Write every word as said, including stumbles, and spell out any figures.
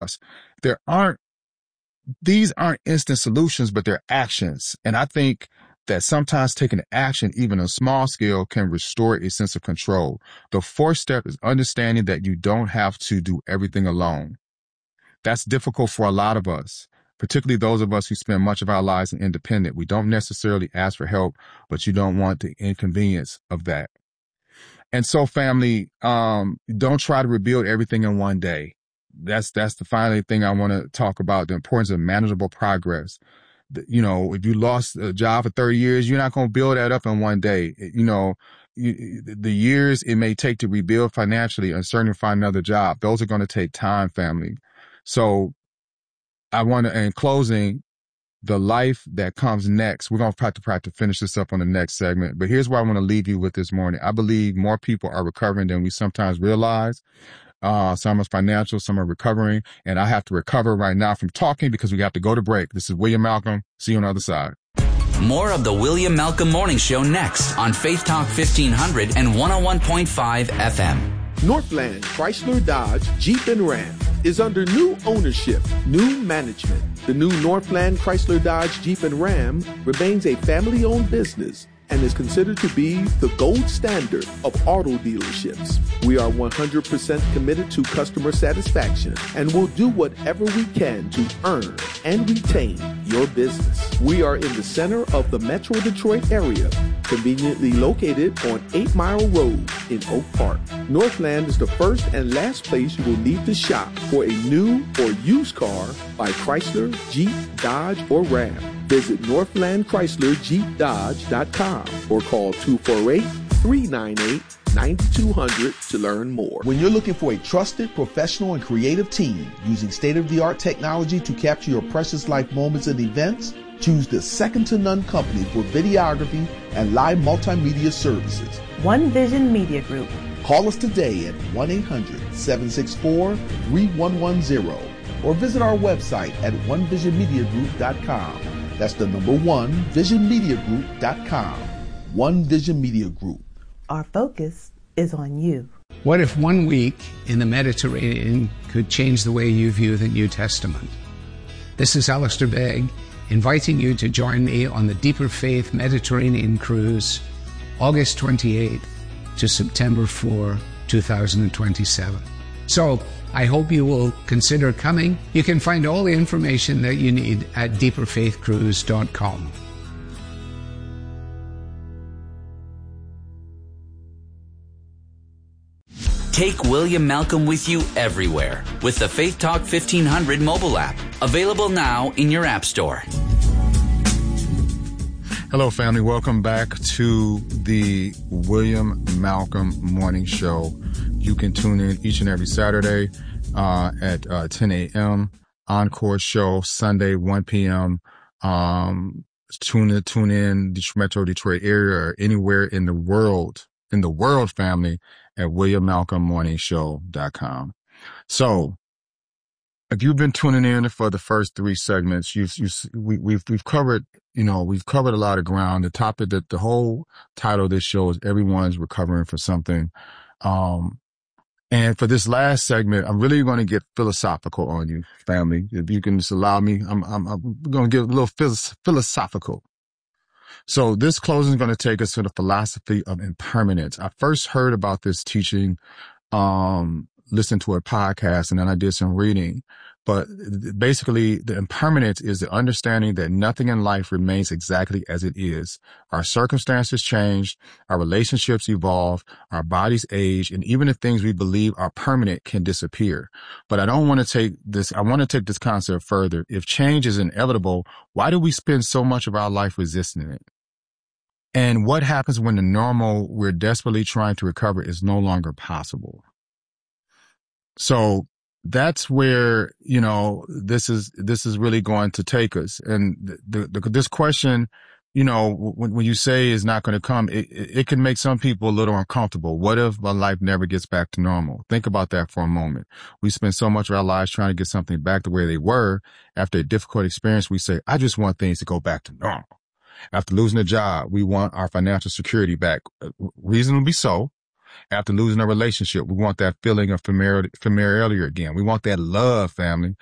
There aren't, these aren't instant solutions, but they're actions. And I think that sometimes taking action, even on a small scale, can restore a sense of control. The fourth step is understanding that you don't have to do everything alone. That's difficult for a lot of us, particularly those of us who spend much of our lives independent. We don't necessarily ask for help, but you don't want the inconvenience of that. And so, family, um, don't try to rebuild everything in one day. That's that's the final thing I want to talk about, the importance of manageable progress. You know, if you lost a job for thirty years, you're not going to build that up in one day. You know, you, the years it may take to rebuild financially and certainly find another job, those are going to take time, family. So I want to, in closing, the life that comes next, we're going to have to practice finish this up on the next segment. But here's what I want to leave you with this morning. I believe more people are recovering than we sometimes realize. Uh, some are financial, some are recovering. And I have to recover right now from talking because we have to go to break. This is William Malcolm. See you on the other side. More of the William Malcolm Morning Show next on Faith Talk fifteen hundred and one oh one point five F M. Northland Chrysler Dodge Jeep and Ram is under new ownership, new management. The new Northland Chrysler Dodge Jeep and Ram remains a family-owned business and is considered to be the gold standard of auto dealerships. We are one hundred percent committed to customer satisfaction and will do whatever we can to earn and retain your business. We are in the center of the Metro Detroit area, conveniently located on eight Mile Road in Oak Park. Northland is the first and last place you will need to shop for a new or used car by Chrysler, Jeep, Dodge, or Ram. Visit Northland Chrysler Jeep Dodge dot com or call two four eight, three nine eight, nine two zero zero to learn more. When you're looking for a trusted, professional, and creative team using state-of-the-art technology to capture your precious life moments and events, choose the second-to-none company for videography and live multimedia services. One Vision Media Group. Call us today at one eight hundred, seven six four, three one one zero or visit our website at one vision media group dot com. That's the number one, vision media group dot com. One Vision Media Group. Our focus is on you. What if one week in the Mediterranean could change the way you view the New Testament? This is Alistair Begg, inviting you to join me on the Deeper Faith Mediterranean Cruise, August twenty-eighth to September fourth, two thousand twenty-seven. So, I hope you will consider coming. You can find all the information that you need at deeper faith cruise dot com. Take William Malcolm with you everywhere with the Faith Talk fifteen hundred mobile app. Available now in your app store. Hello, family. Welcome back to the William Malcolm Morning Show. You can tune in each and every Saturday uh, at uh, ten a.m. Encore show, Sunday, one p.m. Um, tune in, tune in the Metro Detroit area or anywhere in the world, in the world, family, at william malcolm morning show dot com. So, if you've been tuning in for the first three segments, you've, you've we, we've we've covered, you know, we've covered a lot of ground. The topic, that the whole title of this show is "Everyone's Recovering from Something." Um, and for this last segment, I'm really going to get philosophical on you, family. If you can just allow me, I'm I'm, I'm going to get a little phys- philosophical. So this closing is going to take us to the philosophy of impermanence. I first heard about this teaching, um, listened to a podcast, and then I did some reading. But basically, the impermanence is the understanding that nothing in life remains exactly as it is. Our circumstances change, our relationships evolve, our bodies age, and even the things we believe are permanent can disappear. But I don't want to take this, I want to take this concept further. If change is inevitable, why do we spend so much of our life resisting it? And what happens when the normal we're desperately trying to recover is no longer possible? So that's where, you know, this is, this is really going to take us. And the, the, this question, you know, when, when you say is not going to come, it, it can make some people a little uncomfortable. What if my life never gets back to normal? Think about that for a moment. We spend so much of our lives trying to get something back the way they were. After a difficult experience, we say, I just want things to go back to normal. After losing a job, we want our financial security back. Reasonably so. After losing a relationship, we want that feeling of familiarity, familiarity again. We want that love, family.